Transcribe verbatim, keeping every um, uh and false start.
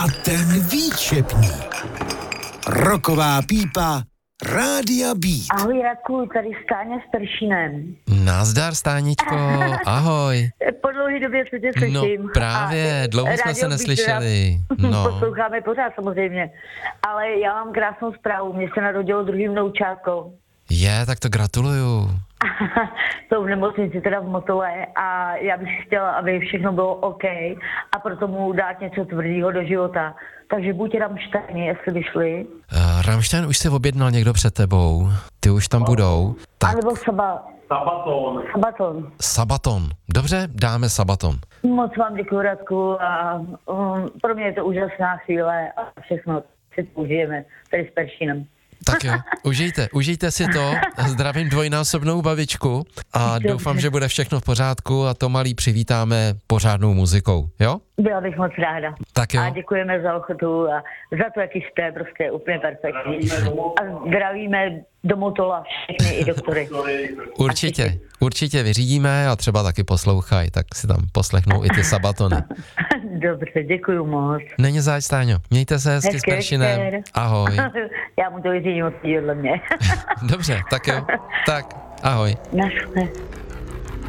A ten výčepník. Roková pípa Rádia Beat. Ahoj Radku, tady Stáňa s Pršínem. Nazdar, Stáničko, ahoj. Po dlouhé době se tě slyším. No právě, A dlouho jsme Radio se Beat neslyšeli. No. Posloucháme pořád samozřejmě. Ale já mám krásnou zprávu, mně se narodilo druhý vnoučátko. Je, tak to gratuluju. Jsou v nemocnici teda v Motole a já bych chtěla, aby všechno bylo OK a proto mu dát něco tvrdého do života. Takže buď Rammsteini, jestli vyšli. Uh, Rammstein už si objednal někdo před tebou, ty už tam budou. Tak. A nebo Saba... Sabaton. Sabaton. Sabaton, dobře, dáme Sabaton. Moc vám děkuji, Radku, a um, pro mě je to úžasná chvíle a všechno si použijeme tady s Peršínem. Tak jo, užijte, užijte si to, zdravím dvojnásobnou babičku a doufám, že bude všechno v pořádku a to malý přivítáme pořádnou muzikou, jo? Byla bych moc ráda. Tak jo. A děkujeme za ochotu a za to, jaký jste, prostě úplně perfektní. A zdravíme do Motola všechny i doktory. Určitě, určitě vyřídíme a třeba taky poslouchaj, tak si tam poslechnou i ty Sabatony. Dobře, děkuju moc. Není zač, Stáňo, mějte se hezky s Hezky Peršinem. večer. Ahoj. Já mu to vyřídím od mě. Dobře, tak jo, tak ahoj. Naschle.